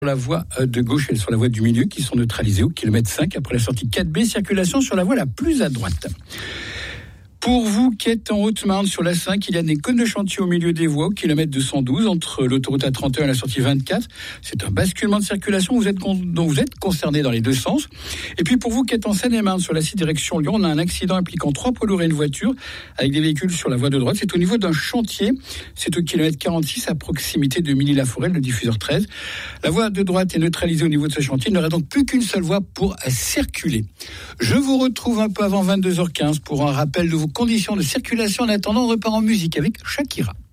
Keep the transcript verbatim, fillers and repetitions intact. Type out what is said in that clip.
la voie de gauche et sur la voie du milieu qui sont neutralisées au kilomètre cinq après la sortie quatre B, circulation sur la voie la plus à droite. Pour vous qui êtes en Haute-Marne sur la cinq, il y a des cônes de chantier au milieu des voies au kilomètre deux cent douze entre l'autoroute A trente et un et la sortie vingt-quatre. C'est un basculement de circulation, vous êtes con- dont vous êtes concerné dans les deux sens. Et puis pour vous qui êtes en Seine-et-Marne sur la six direction Lyon, on a un accident impliquant trois poids lourds et une voiture avec des véhicules sur la voie de droite. C'est au niveau d'un chantier, c'est au kilomètre quarante-six à proximité de Milly-la-Forêt, le diffuseur treize. La voie de droite est neutralisée au niveau de ce chantier, il n'y aura donc plus qu'une seule voie pour circuler. Je vous retrouve un peu avant vingt-deux heures quinze pour un rappel de vos conditions de circulation. En attendant, on repart en musique avec Shakira.